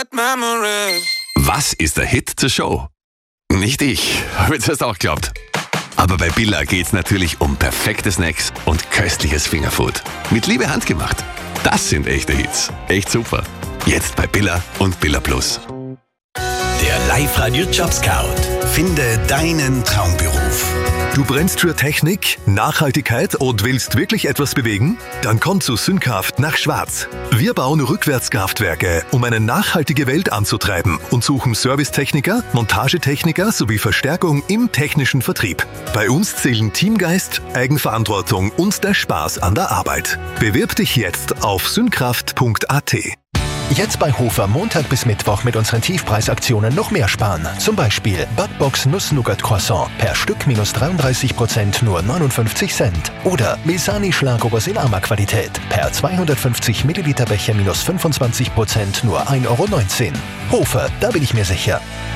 Was ist der Hit zur Show? Nicht ich, habe jetzt erst auch geglaubt. Aber bei Billa geht's natürlich um perfekte Snacks und köstliches Fingerfood. Mit Liebe handgemacht. Das sind echte Hits. Echt super. Jetzt bei Billa und Billa Plus. Der Live-Radio Jobscout. Finde deinen Traumberuf. Du brennst für Technik, Nachhaltigkeit und willst wirklich etwas bewegen? Dann komm zu Synkraft nach Schwarz. Wir bauen Rückwärtskraftwerke, um eine nachhaltige Welt anzutreiben und suchen Servicetechniker, Montagetechniker sowie Verstärkung im technischen Vertrieb. Bei uns zählen Teamgeist, Eigenverantwortung und der Spaß an der Arbeit. Bewirb dich jetzt auf synkraft.at. Jetzt bei Hofer Montag bis Mittwoch mit unseren Tiefpreisaktionen noch mehr sparen. Zum Beispiel Butbox Nuss-Nougat-Croissant per Stück minus 33%, nur 59 Cent. Oder Misani Schlagobers in Qualität per 250 Milliliter Becher minus 25%, nur 1,19 Euro. Hofer, da bin ich mir sicher.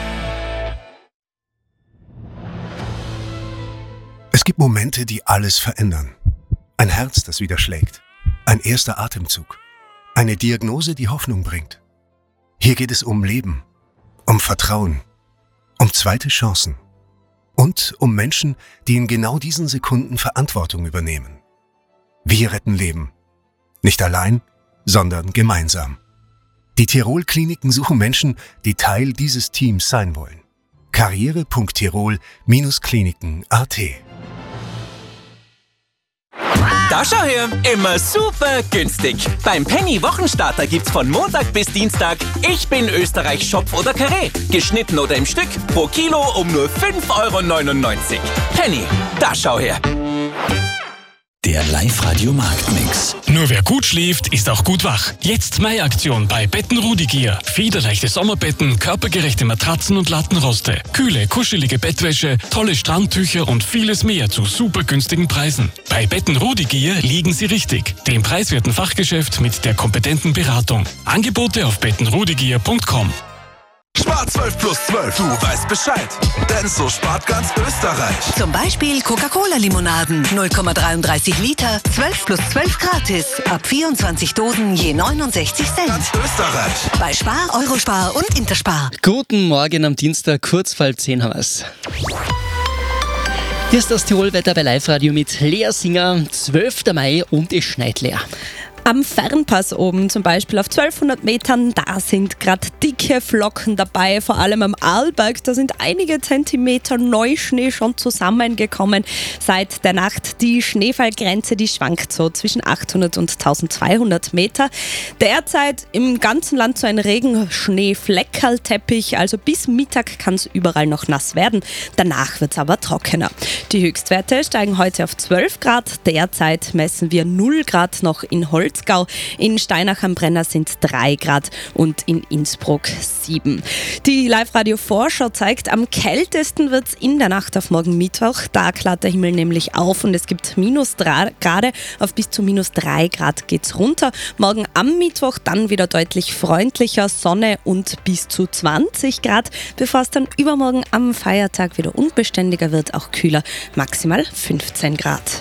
Es gibt Momente, die alles verändern. Ein Herz, das wieder schlägt. Ein erster Atemzug. Eine Diagnose, die Hoffnung bringt. Hier geht es um Leben, um Vertrauen, um zweite Chancen und um Menschen, die in genau diesen Sekunden Verantwortung übernehmen. Wir retten Leben. Nicht allein, sondern gemeinsam. Die Tirol-Kliniken suchen Menschen, die Teil dieses Teams sein wollen. karriere.tirol-kliniken.at. Da schau her, immer super günstig. Beim Penny Wochenstarter gibt's von Montag bis Dienstag Ich bin Österreich Schopf oder Karree. Geschnitten oder im Stück, pro Kilo um nur 5,99 €. Penny, da schau her. Der Live-Radio Marktmix. Nur wer gut schläft, ist auch gut wach. Jetzt Mai-Aktion bei Betten Rudigier. Federleichte Sommerbetten, körpergerechte Matratzen und Lattenroste. Kühle, kuschelige Bettwäsche, tolle Strandtücher und vieles mehr zu super günstigen Preisen. Bei Betten Rudigier liegen Sie richtig. Dem preiswerten Fachgeschäft mit der kompetenten Beratung. Angebote auf bettenrudigier.com. Spar 12 plus 12, du weißt Bescheid. Denn so spart ganz Österreich. Zum Beispiel Coca-Cola-Limonaden, 0,33 Liter, 12 plus 12 gratis. Ab 24 Dosen je 69 Cent. Ganz Österreich. Bei Spar, Eurospar und Interspar. Guten Morgen am Dienstag, kurz vor 10 haben wir's. Hier ist das Tirolwetter bei Live-Radio mit Lea Singer. 12. Mai und es schneit leer. Am Fernpass oben, zum Beispiel auf 1200 Metern, da sind gerade dicke Flocken dabei, vor allem am Arlberg. Da sind einige Zentimeter Neuschnee schon zusammengekommen seit der Nacht. Die Schneefallgrenze, die schwankt so zwischen 800 und 1200 Meter. Derzeit im ganzen Land so ein Regenschneefleckerlteppich, also bis Mittag kann es überall noch nass werden. Danach wird es aber trockener. Die Höchstwerte steigen heute auf 12 Grad. Derzeit messen wir 0 Grad noch in Holzgau. In Steinach am Brenner sind 3 Grad und in Innsbruck 7. Die Live-Radio-Vorschau zeigt, am kältesten wird es in der Nacht auf morgen Mittwoch. Da klart der Himmel nämlich auf und es gibt minus 3 Grad. Auf bis zu minus 3 Grad geht es runter. Morgen am Mittwoch dann wieder deutlich freundlicher, Sonne und bis zu 20 Grad, bevor es dann übermorgen am Feiertag wieder unbeständiger wird, auch kühler, maximal 15 Grad.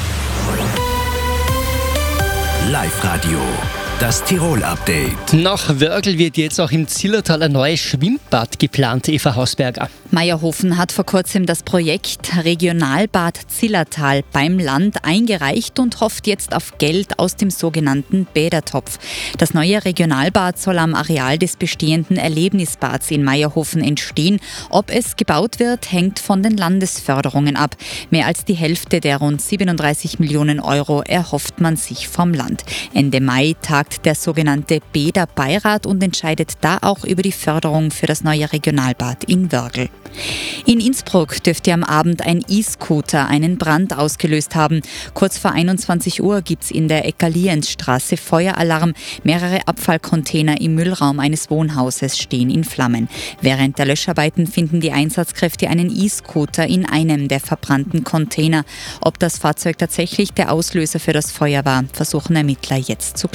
Live-Radio, das Tirol-Update. Nach Wörgl wird jetzt auch im Zillertal ein neues Schwimmbad geplant, Eva Hausberger. Meierhofen hat vor kurzem das Projekt Regionalbad Zillertal beim Land eingereicht und hofft jetzt auf Geld aus dem sogenannten Bädertopf. Das neue Regionalbad soll am Areal des bestehenden Erlebnisbads in Meierhofen entstehen. Ob es gebaut wird, hängt von den Landesförderungen ab. Mehr als die Hälfte der rund 37 Millionen Euro erhofft man sich vom Land. Ende Mai tagt der sogenannte Bäderbeirat und entscheidet da auch über die Förderung für das neue Regionalbad in Wörgl. In Innsbruck dürfte am Abend ein E-Scooter einen Brand ausgelöst haben. Kurz vor 21 Uhr gibt es in der Eckaliensstraße Feueralarm. Mehrere Abfallcontainer im Müllraum eines Wohnhauses stehen in Flammen. Während der Löscharbeiten finden die Einsatzkräfte einen E-Scooter in einem der verbrannten Container. Ob das Fahrzeug tatsächlich der Auslöser für das Feuer war, versuchen Ermittler jetzt zu klären.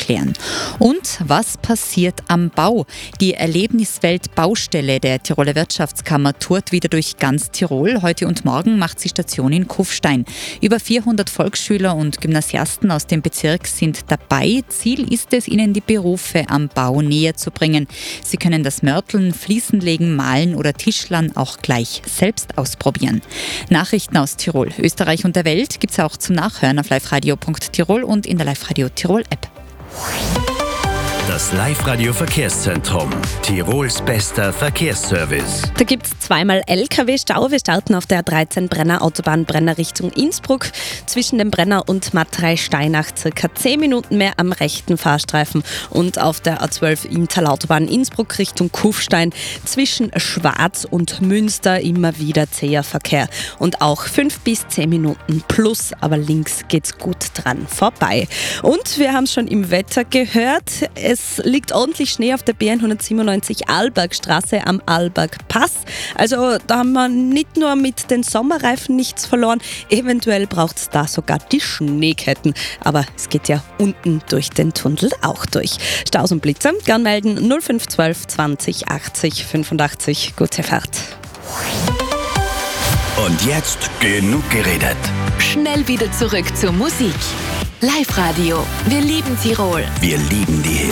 Und was passiert am Bau? Die Erlebniswelt Baustelle der Tiroler Wirtschaftskammer tourt wieder durch ganz Tirol. Heute und morgen macht sie Station in Kufstein. Über 400 Volksschüler und Gymnasiasten aus dem Bezirk sind dabei. Ziel ist es, ihnen die Berufe am Bau näher zu bringen. Sie können das Mörteln, Fliesenlegen, Malen oder Tischlern auch gleich selbst ausprobieren. Nachrichten aus Tirol, Österreich und der Welt gibt's auch zum Nachhören auf liveradio.tirol und in der Live-Radio Tirol App. Das Live-Radio-Verkehrszentrum. Tirols bester Verkehrsservice. Da gibt es zweimal LKW-Stau. Wir starten auf der 13 Brenner Autobahn Brenner Richtung Innsbruck. Zwischen dem Brenner und Matrei Steinach circa 10 Minuten mehr am rechten Fahrstreifen. Und auf der A12 Inntal-Autobahn Innsbruck Richtung Kufstein zwischen Schwarz und Münster immer wieder zäher Verkehr. Und auch 5 bis 10 Minuten plus, aber links geht's gut dran vorbei. Und wir haben es schon im Wetter gehört. Es liegt ordentlich Schnee auf der B197 Arlbergstraße am Arlbergpass. Also da haben wir nicht nur mit den Sommerreifen nichts verloren, eventuell braucht es da sogar die Schneeketten. Aber es geht ja unten durch den Tunnel auch durch. Staus und Blitze, gern melden 0512 20 80 85. Gute Fahrt. Und jetzt genug geredet. Schnell wieder zurück zur Musik. Live-Radio. Wir lieben Tirol. Wir lieben die Hits.